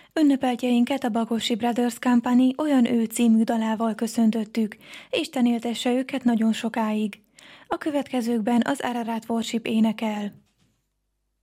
Ünnepeltjeinket a Bagosi Brothers Company Olyan ő című dalával köszöntöttük. Isten éltesse őket nagyon sokáig. A következőkben az Ararat Worship énekel.